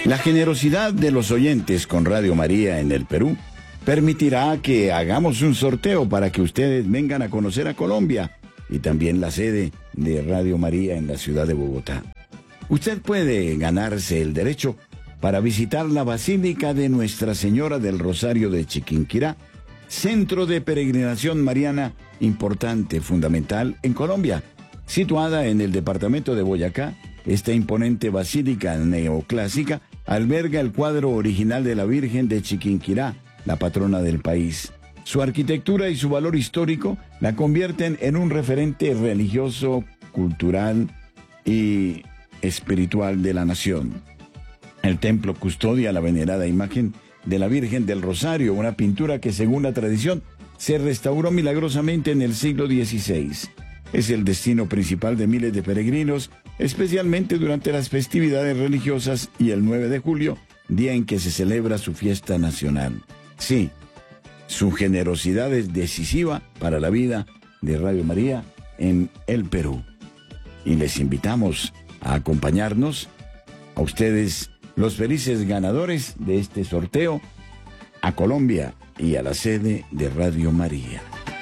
La generosidad de los oyentes con Radio María en el Perú permitirá que hagamos un sorteo para que ustedes vengan a conocer a Colombia y también la sede de Radio María en la ciudad de Bogotá. Usted puede ganarse el derecho para visitar la Basílica de Nuestra Señora del Rosario de Chiquinquirá, centro de peregrinación mariana importante, fundamental en Colombia. Situada en el departamento de Boyacá, esta imponente basílica neoclásica alberga el cuadro original de la Virgen de Chiquinquirá, la patrona del país. Su arquitectura y su valor histórico la convierten en un referente religioso, cultural y espiritual de la nación. El templo custodia la venerada imagen de la Virgen del Rosario, una pintura que, según la tradición, se restauró milagrosamente en el siglo XVI. Es el destino principal de miles de peregrinos, especialmente durante las festividades religiosas y el 9 de julio, día en que se celebra su fiesta nacional. Sí, su generosidad es decisiva para la vida de Radio María en el Perú. Y les invitamos a acompañarnos, a ustedes, los felices ganadores de este sorteo, a Colombia y a la sede de Radio María.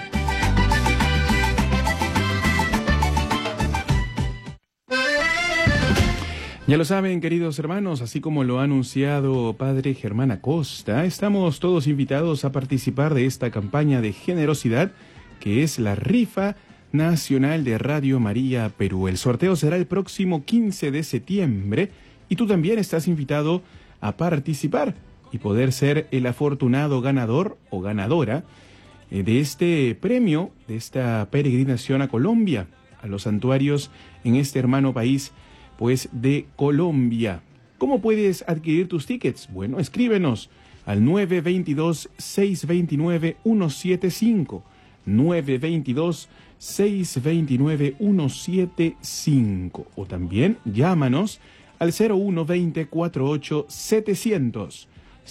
Ya lo saben, queridos hermanos, así como lo ha anunciado Padre Germán Acosta, estamos todos invitados a participar de esta campaña de generosidad que es la rifa nacional de Radio María Perú. El sorteo será el próximo 15 de septiembre y tú también estás invitado a participar y poder ser el afortunado ganador o ganadora de este premio, de esta peregrinación a Colombia, a los santuarios en este hermano país pues de Colombia. ¿Cómo puedes adquirir tus tickets? Bueno, escríbenos al 922-629-175, 922-629-175, o también llámanos al 0120-48-700,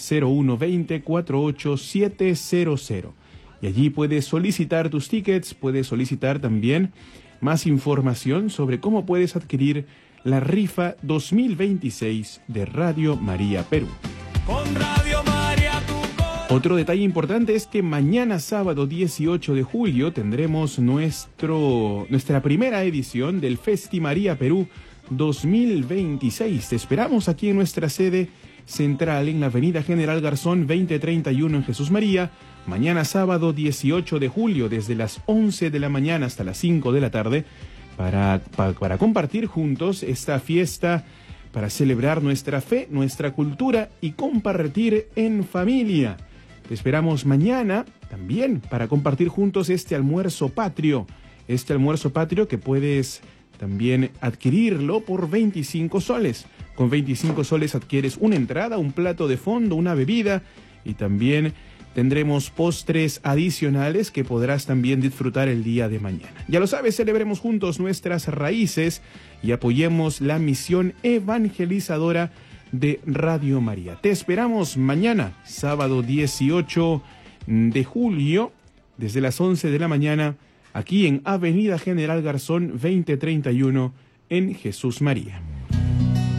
0120-48-700, y allí puedes solicitar tus tickets, puedes solicitar también más información sobre cómo puedes adquirir la rifa 2026 de Radio María Perú. Con Radio María Otro detalle importante es que mañana sábado 18 de julio tendremos nuestra primera edición del Festi María Perú 2026. Te esperamos aquí en nuestra sede central en la Avenida General Garzón 2031 en Jesús María, mañana sábado 18 de julio desde las 11 de la mañana hasta las 5 de la tarde, para compartir juntos esta fiesta, para celebrar nuestra fe, nuestra cultura y compartir en familia. Te esperamos mañana también para compartir juntos este almuerzo patrio que puedes también adquirirlo por 25 soles. Con 25 soles adquieres una entrada, un plato de fondo, una bebida y también tendremos postres adicionales que podrás también disfrutar el día de mañana. Ya lo sabes, celebremos juntos nuestras raíces y apoyemos la misión evangelizadora de Radio María. Te esperamos mañana, sábado 18 de julio, desde las 11 de la mañana, aquí en Avenida General Garzón 2031 en Jesús María.